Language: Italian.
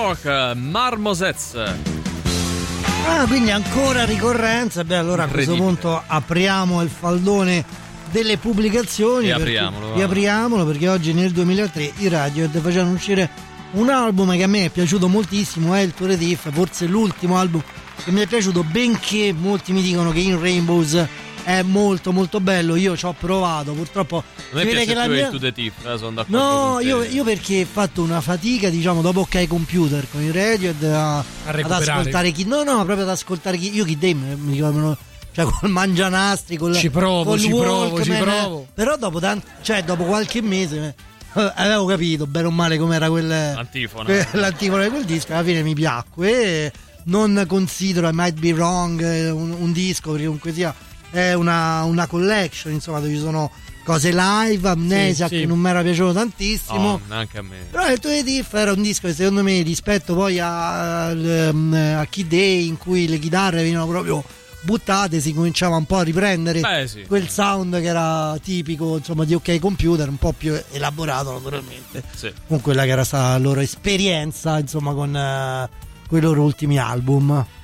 Rock, Marmosets. Quindi ancora ricorrenza. Beh, allora a questo punto apriamo il faldone delle pubblicazioni e apriamolo perché oggi nel 2003 i Radiohead facevano uscire un album che a me è piaciuto moltissimo, è il Tour de Thief, forse l'ultimo album che mi è piaciuto, benché molti mi dicono che In Rainbows è molto molto bello. Io ci ho provato, purtroppo non mi piace che più il To The Thief, sono d'accordo. No, io perché ho fatto una fatica, diciamo, dopo OK Computer con i Radiohead ad ascoltare chi. No, proprio ad ascoltare chi. Io Kid Dame mi ricordo, cioè col mangianastri, ci provo. Però dopo dopo qualche mese avevo capito bene o male com'era l'antifona di quel disco. Alla fine mi piacque. Non considero I Might Be Wrong un disco, perché comunque sia è una collection, insomma, dove ci sono cose live. Amnesia, che non mi era piaciuto tantissimo, neanche a me. Però il Tour de Thief era un disco che secondo me, rispetto poi a Kid Day, in cui le chitarre venivano proprio buttate, si cominciava un po' a riprendere quel sound che era tipico, insomma, di OK Computer, un po' più elaborato naturalmente, con quella che era stata la loro esperienza, insomma, con quei loro ultimi album.